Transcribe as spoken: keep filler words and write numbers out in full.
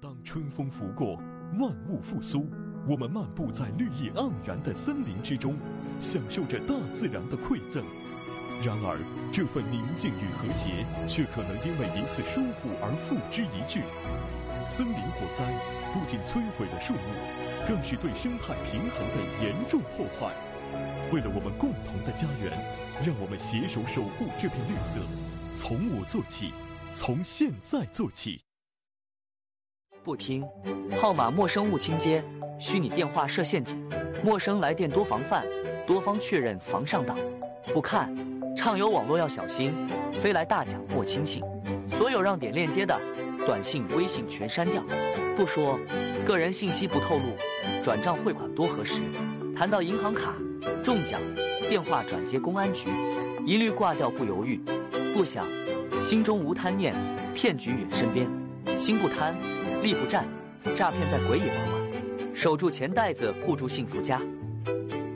当春风拂过，万物复苏，我们漫步在绿意盎然的森林之中，享受着大自然的馈赠。然而，这份宁静与和谐，却可能因为一次疏忽而付之一炬。森林火灾不仅摧毁了树木，更是对生态平衡的严重破坏。为了我们共同的家园，让我们携手守护这片绿色，从我做起，从现在做起。 不听，号码陌生勿轻接，虚拟电话设陷阱，陌生来电多防范，多方确认防上当。不看，畅游网络要小心，飞来大奖莫轻信。所有让点链接的短信、微信全删掉。不说，个人信息不透露，转账汇款多核实。谈到银行卡、中奖、电话转接公安局，一律挂掉不犹豫。不想，心中无贪念，骗局远身边。心不贪，力不战，诈骗在鬼也门外。守住钱袋子，护住幸福家。